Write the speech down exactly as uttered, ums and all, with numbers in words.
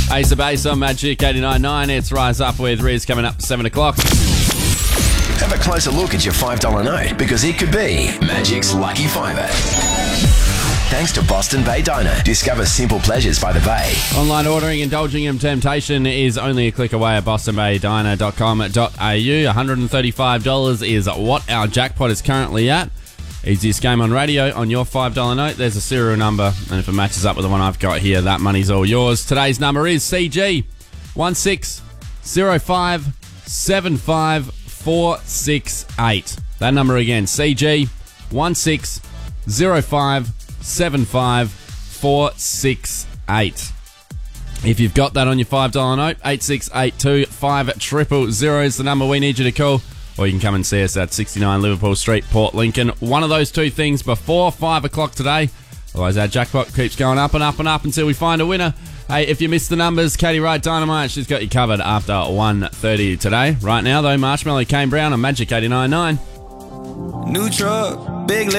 Ace of Base on Magic eighty-nine point nine. It's Rise Up with Riz coming up at seven o'clock. Have a closer look at your five dollar note because it could be Magic's Lucky Fiver. Thanks to Boston Bay Diner. Discover simple pleasures by the Bay. Online ordering, indulging in temptation is only a click away at boston bay diner dot com dot a u. one hundred thirty-five dollars is what our jackpot is currently at. Easiest game on radio on your five dollar note. There's a serial number, and if it matches up with the one I've got here, that money's all yours. Today's number is C G one six zero five seven five four six eight. That number again, C G one six zero five seven five four six eight. If you've got that on your five dollar note, eight six eight two five zero zero is the number we need you to call. Or you can come and see us at sixty-nine Liverpool Street, Port Lincoln. One of those two things before five o'clock today. Otherwise, our jackpot keeps going up and up and up until we find a winner. Hey, if you missed the numbers, Katie Wright Dynamite, she's got you covered after one thirty today. Right now, though, Marshmallow Kane Brown on Magic eighty-nine point nine. New truck, big